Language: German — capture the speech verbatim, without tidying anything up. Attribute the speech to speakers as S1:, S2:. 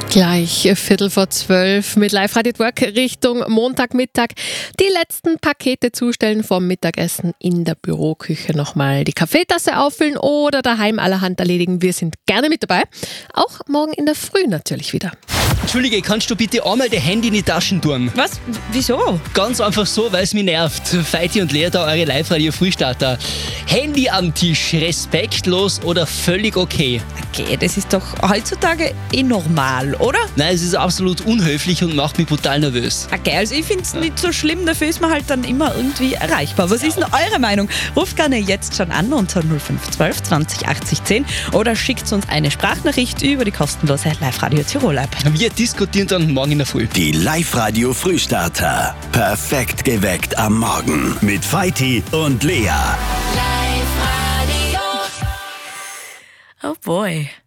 S1: Gleich Viertel vor zwölf mit Live-Radio at Work Richtung Montagmittag. Die letzten Pakete zustellen vom Mittagessen in der Büroküche. Nochmal die Kaffeetasse auffüllen oder daheim allerhand erledigen. Wir sind gerne mit dabei. Auch morgen in der Früh natürlich wieder.
S2: Entschuldige, kannst du bitte einmal dein Handy in die Taschen tun?
S3: Was? Wieso?
S2: Ganz einfach so, weil es mich nervt. Feiti und Lea da, eure Live-Radio-Frühstarter. Handy am Tisch, respektlos oder völlig okay?
S3: Okay, das ist doch heutzutage eh normal, oder?
S2: Nein, es ist absolut unhöflich und macht mich brutal nervös.
S3: Okay, also ich finde es nicht so schlimm, dafür ist man halt dann immer irgendwie erreichbar. Was ist denn eure Meinung? Ruft gerne jetzt schon an unter null fünf eins zwei zwanzig achtzig zehn oder schickt uns eine Sprachnachricht über die kostenlose Live-Radio Tirol-App.
S2: Wir diskutieren dann morgen in der Früh.
S4: Die Live-Radio Frühstarter. Perfekt geweckt am Morgen. Mit Feiti und Lea.
S3: Oh boy.